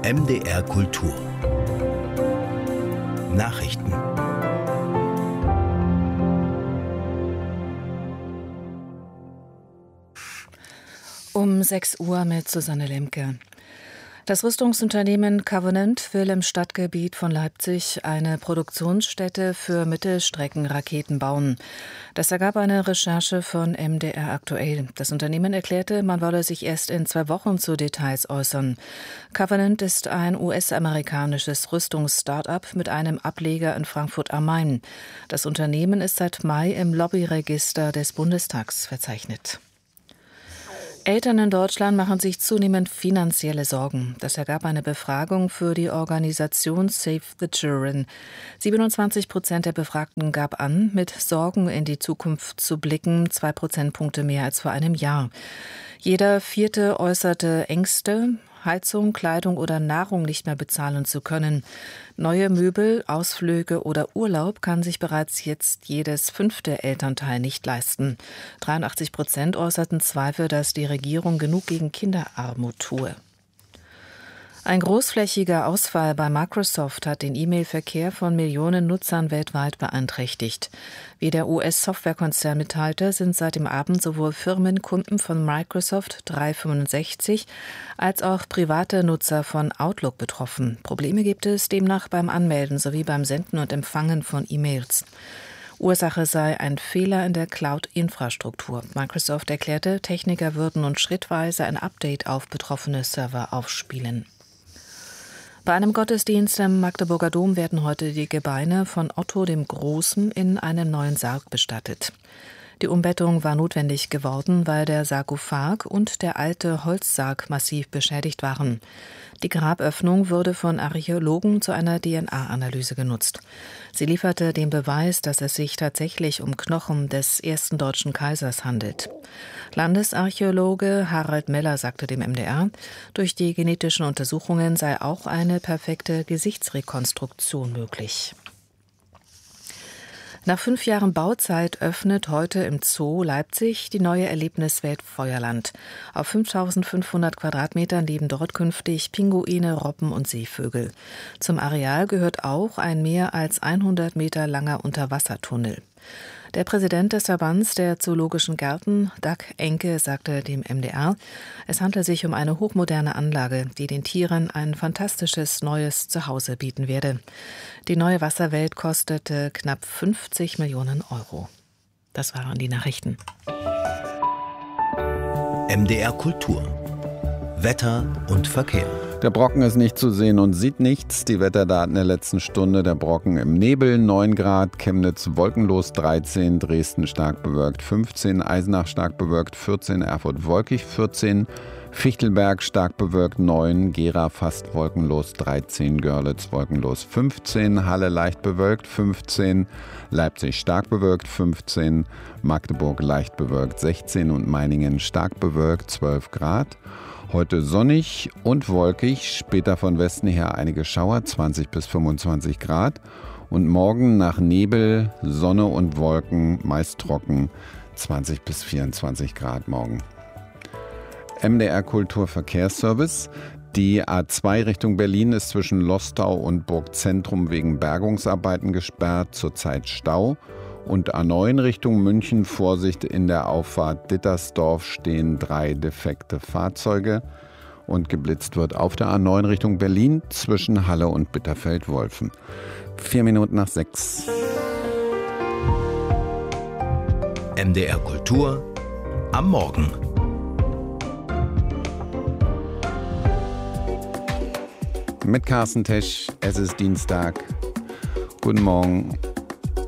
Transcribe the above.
MDR Kultur Nachrichten. Um 6 Uhr mit Susanne Lemke. Das Rüstungsunternehmen Covenant will im Stadtgebiet von Leipzig eine Produktionsstätte für Mittelstreckenraketen bauen. Das ergab eine Recherche von MDR aktuell. Das Unternehmen erklärte, man wolle sich erst in 2 Wochen zu Details äußern. Covenant ist ein US-amerikanisches Rüstungs-Start-up mit einem Ableger in Frankfurt am Main. Das Unternehmen ist seit Mai im Lobbyregister des Bundestags verzeichnet. Eltern in Deutschland machen sich zunehmend finanzielle Sorgen. Das ergab eine Befragung für die Organisation Save the Children. 27% der Befragten gab an, mit Sorgen in die Zukunft zu blicken, 2 Prozentpunkte mehr als vor einem Jahr. Jeder 4. äußerte Ängste, Heizung, Kleidung oder Nahrung nicht mehr bezahlen zu können. Neue Möbel, Ausflüge oder Urlaub kann sich bereits jetzt jedes 5. Elternteil nicht leisten. 83% äußerten Zweifel, dass die Regierung genug gegen Kinderarmut tue. Ein großflächiger Ausfall bei Microsoft hat den E-Mail-Verkehr von Millionen Nutzern weltweit beeinträchtigt. Wie der US-Softwarekonzern mitteilte, sind seit dem Abend sowohl Firmenkunden von Microsoft 365 als auch private Nutzer von Outlook betroffen. Probleme gibt es demnach beim Anmelden sowie beim Senden und Empfangen von E-Mails. Ursache sei ein Fehler in der Cloud-Infrastruktur. Microsoft erklärte, Techniker würden nun schrittweise ein Update auf betroffene Server aufspielen. Bei einem Gottesdienst im Magdeburger Dom werden heute die Gebeine von Otto dem Großen in einem neuen Sarg bestattet. Die Umbettung war notwendig geworden, weil der Sarkophag und der alte Holzsarg massiv beschädigt waren. Die Graböffnung wurde von Archäologen zu einer DNA-Analyse genutzt. Sie lieferte den Beweis, dass es sich tatsächlich um Knochen des ersten deutschen Kaisers handelt. Landesarchäologe Harald Meller sagte dem MDR, durch die genetischen Untersuchungen sei auch eine perfekte Gesichtsrekonstruktion möglich. Nach 5 Jahren Bauzeit öffnet heute im Zoo Leipzig die neue Erlebniswelt Feuerland. Auf 5.500 Quadratmetern leben dort künftig Pinguine, Robben und Seevögel. Zum Areal gehört auch ein mehr als 100 Meter langer Unterwassertunnel. Der Präsident des Verbands der Zoologischen Gärten, Dag Enke, sagte dem MDR, es handle sich um eine hochmoderne Anlage, die den Tieren ein fantastisches neues Zuhause bieten werde. Die neue Wasserwelt kostete knapp 50 Millionen Euro. Das waren die Nachrichten. MDR Kultur Wetter und Verkehr. Der Brocken ist nicht zu sehen und sieht nichts. Die Wetterdaten der letzten Stunde. Der Brocken im Nebel 9 Grad, Chemnitz wolkenlos 13, Dresden stark bewölkt 15, Eisenach stark bewölkt 14, Erfurt wolkig 14, Fichtelberg stark bewölkt 9, Gera fast wolkenlos 13, Görlitz wolkenlos 15, Halle leicht bewölkt 15, Leipzig stark bewölkt 15, Magdeburg leicht bewölkt 16 und Meiningen stark bewölkt 12 Grad. Heute sonnig und wolkig, später von Westen her einige Schauer, 20 bis 25 Grad. Und morgen nach Nebel, Sonne und Wolken, meist trocken, 20 bis 24 Grad morgen. MDR Kulturverkehrsservice. Die A2 Richtung Berlin ist zwischen Lostau und Burgzentrum wegen Bergungsarbeiten gesperrt, zurzeit Stau. Und A9 Richtung München, Vorsicht, in der Auffahrt Dittersdorf stehen 3 defekte Fahrzeuge. Und geblitzt wird auf der A9 Richtung Berlin zwischen Halle und Bitterfeld-Wolfen. 4 Minuten nach 6. MDR Kultur am Morgen. Mit Carsten Tesch, es ist Dienstag. Guten Morgen.